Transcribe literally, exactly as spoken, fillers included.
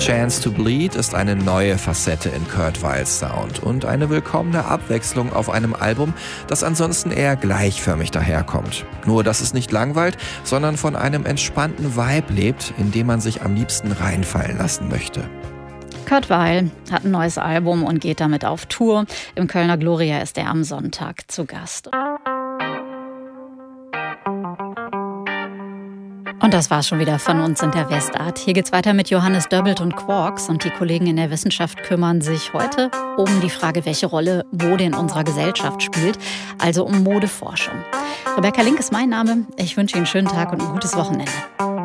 Chance to Bleed ist eine neue Facette in Kurt Weils Sound und eine willkommene Abwechslung auf einem Album, das ansonsten eher gleichförmig daherkommt. Nur, dass es nicht langweilt, sondern von einem entspannten Vibe lebt, in dem man sich am liebsten reinfallen lassen möchte. Kurt Weill hat ein neues Album und geht damit auf Tour. Im Kölner Gloria ist er am Sonntag zu Gast. Und das war's schon wieder von uns in der Westart. Hier geht's weiter mit Johannes Döbbelt und Quarks. Und die Kollegen in der Wissenschaft kümmern sich heute um die Frage, welche Rolle Mode in unserer Gesellschaft spielt. Also um Modeforschung. Rebecca Link ist mein Name. Ich wünsche Ihnen einen schönen Tag und ein gutes Wochenende.